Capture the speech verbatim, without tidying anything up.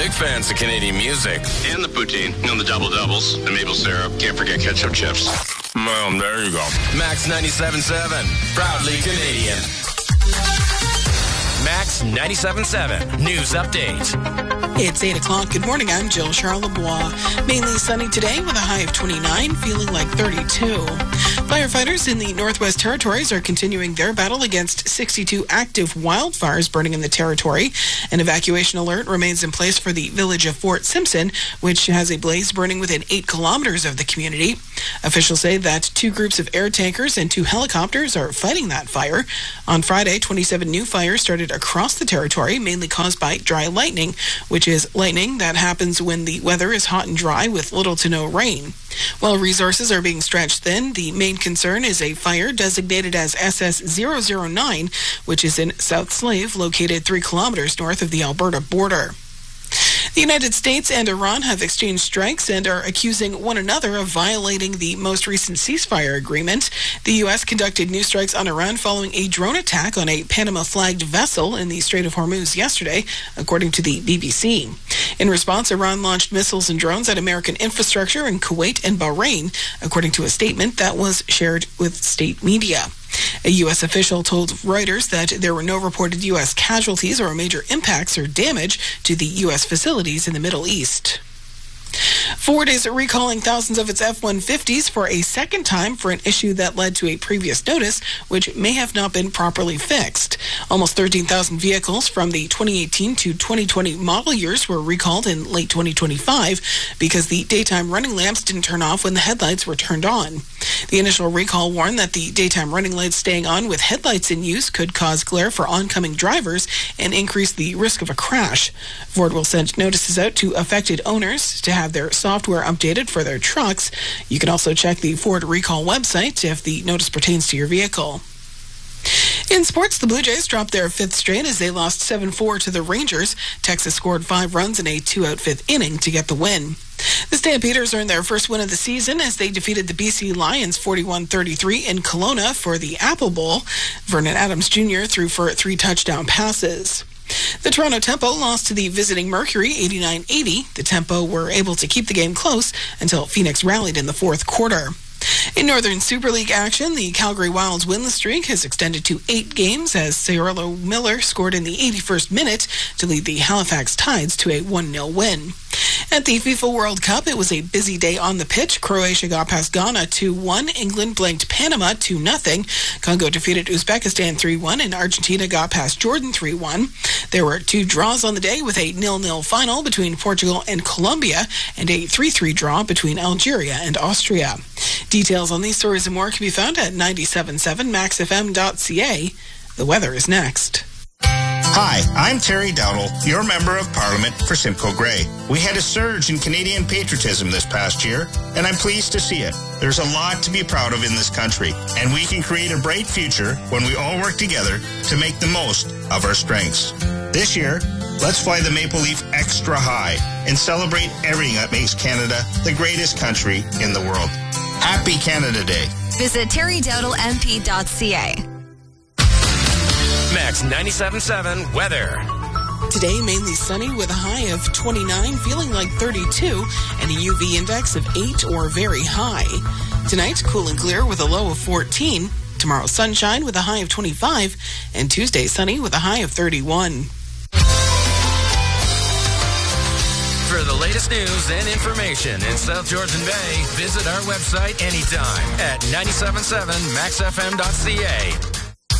big fans of Canadian music. And the poutine, and the double doubles, the maple syrup. Can't forget ketchup chips. Well, there you go. Max ninety-seven point seven, proudly Canadian. Max ninety-seven point seven, news update. It's eight o'clock. Good morning. I'm Jill Charlebois. Mainly sunny today with a high of twenty-nine, feeling like thirty-two. Firefighters in the Northwest Territories are continuing their battle against sixty-two active wildfires burning in the territory. An evacuation alert remains in place for the village of Fort Simpson, which has a blaze burning within eight kilometers of the community. Officials say that two groups of air tankers and two helicopters are fighting that fire. On Friday, twenty-seven new fires started across the territory, mainly caused by dry lightning, which is lightning that happens when the weather is hot and dry with little to no rain. While resources are being stretched thin, the main concern is a fire designated as S S zero zero nine, which is in South Slave, located three kilometers north of the Alberta border. The United States and Iran have exchanged strikes and are accusing one another of violating the most recent ceasefire agreement. The U S conducted new strikes on Iran following a drone attack on a Panama-flagged vessel in the Strait of Hormuz yesterday, according to the B B C. In response, Iran launched missiles and drones at American infrastructure in Kuwait and Bahrain, according to a statement that was shared with state media. A U S official told Reuters that there were no reported U S casualties or major impacts or damage to the U S facilities in the Middle East. Ford is recalling thousands of its F one fifties for a second time for an issue that led to a previous notice, which may have not been properly fixed. Almost thirteen thousand vehicles from the twenty eighteen to twenty twenty model years were recalled in late twenty twenty-five because the daytime running lamps didn't turn off when the headlights were turned on. The initial recall warned that the daytime running lights staying on with headlights in use could cause glare for oncoming drivers and increase the risk of a crash. Ford will send notices out to affected owners to have their software updated for their trucks. You can also check the Ford Recall website if the notice pertains to your vehicle. In sports, the Blue Jays dropped their fifth straight as they lost seven four to the Rangers. Texas scored five runs in a two-out fifth inning to get the win. The Stampeders earned their first win of the season as they defeated the B C Lions forty-one thirty-three in Kelowna for the Apple Bowl. Vernon Adams Junior threw for three touchdown passes. The Toronto Tempo lost to the visiting Mercury eighty-nine eighty. The Tempo were able to keep the game close until Phoenix rallied in the fourth quarter. In Northern Super League action, the Calgary Wild's winless streak has extended to eight games as Ciarlo Miller scored in the eighty-first minute to lead the Halifax Tides to a one nil win. At the FIFA World Cup, it was a busy day on the pitch. Croatia got past Ghana two one. England blanked Panama two nothing. Congo defeated Uzbekistan three one, and Argentina got past Jordan three one. There were two draws on the day with a nil nil final between Portugal and Colombia and a three three draw between Algeria and Austria. Details on these stories and more can be found at nine seven point seven max f m dot c a. The weather is next. Hi, I'm Terry Dowdle, your Member of Parliament for Simcoe Grey. We had a surge in Canadian patriotism this past year, and I'm pleased to see it. There's a lot to be proud of in this country, and we can create a bright future when we all work together to make the most of our strengths. This year, let's fly the Maple Leaf extra high and celebrate everything that makes Canada the greatest country in the world. Happy Canada Day. Visit terry dowdle m p dot c a. Max ninety-seven point seven weather. Today, mainly sunny with a high of twenty-nine, feeling like thirty-two, and a U V index of eight or very high. Tonight, cool and clear with a low of fourteen. Tomorrow, sunshine with a high of twenty-five, and Tuesday, sunny with a high of thirty-one. For the latest news and information in South Georgian Bay, visit our website anytime at nine seven seven max f m dot c a.